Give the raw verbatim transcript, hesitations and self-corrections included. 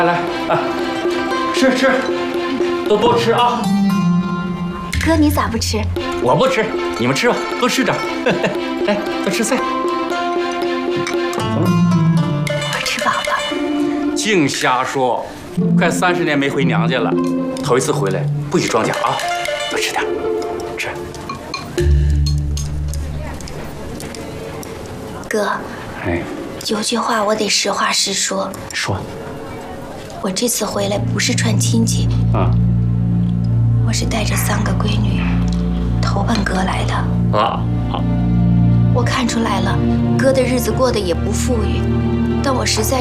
来来，吃吃，多多吃啊！ 哥，你咋不吃？ 我不吃，你们吃吧，多吃点。来，多吃菜。 我吃饱了。 净瞎说，快三十年没回娘家了，头一次回来不许装假啊！多吃点，吃。 哥， 哎， 有句话我得实话实说。 说。 我这次回来不是串亲戚， 啊， 我是带着三个闺女投奔哥来的。 啊好。 我看出来了，哥的日子过得也不富裕，但我实在。